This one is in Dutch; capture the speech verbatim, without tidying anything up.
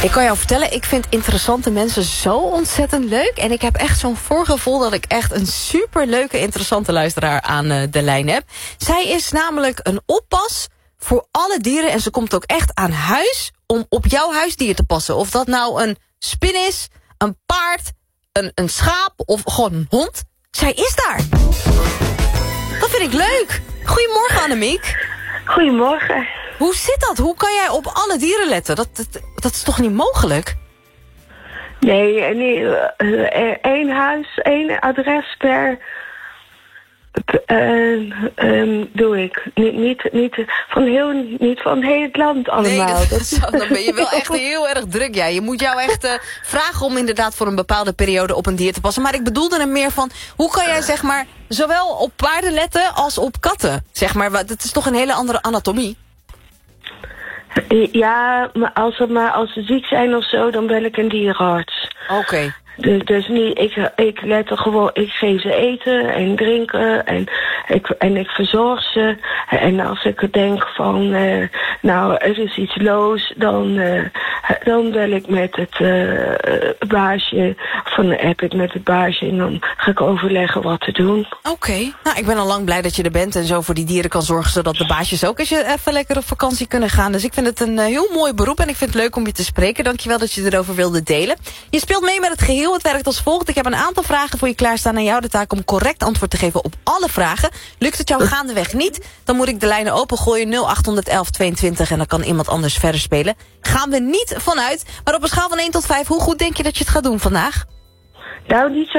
Ik kan jou vertellen, ik vind interessante mensen zo ontzettend leuk. En ik heb echt zo'n voorgevoel dat ik echt een superleuke, interessante luisteraar aan uh, de lijn heb. Zij is namelijk een oppas voor alle dieren. En ze komt ook echt aan huis om op jouw huisdier te passen. Of dat nou een spin is, een paard, een, een schaap of gewoon een hond. Zij is daar. Dat vind ik leuk. Goedemorgen, Annemiek. Goedemorgen. Hoe zit dat? Hoe kan jij op alle dieren letten? Dat, dat, dat is toch niet mogelijk? Nee, nee uh, één huis, één adres per uh, um, doe ik. Niet, niet, niet, van heel, niet van heel het land allemaal. Nee, dat, dat, dan ben je wel echt heel erg druk. Ja. Je moet jou echt uh, vragen om inderdaad voor een bepaalde periode op een dier te passen. Maar ik bedoelde er meer van, hoe kan jij zeg maar zowel op paarden letten als op katten? Zeg maar, dat is toch een hele andere anatomie? Ja, maar als, ze, maar als ze ziek zijn of zo, dan bel ik een dierenarts. Oké. Okay. Dus, dus niet, ik, ik let er gewoon, ik geef ze eten en drinken en ik, en ik verzorg ze. En als ik denk van, uh, nou, er is iets los, dan, uh, dan bel ik met het uh, baasje, van heb ik met het baasje en dan ga ik overleggen wat te doen. Oké, okay. Nou, ik ben al lang blij dat je er bent en zo voor die dieren kan zorgen, zodat de baasjes ook eens even lekker op vakantie kunnen gaan. Dus ik vind het een uh, heel mooi beroep en ik vind het leuk om je te spreken. Dankjewel dat je erover wilde delen. Je speelt mee met het geheel. Het werkt als volgt. Ik heb een aantal vragen voor je klaarstaan. Aan jou de taak om correct antwoord te geven op alle vragen. Lukt het jou gaandeweg niet, dan moet ik de lijnen opengooien. nul acht elf tweeëntwintig en dan kan iemand anders verder spelen. Gaan we niet vanuit. Maar op een schaal van één tot vijf, hoe goed denk je dat je het gaat doen vandaag? Nou, niet zo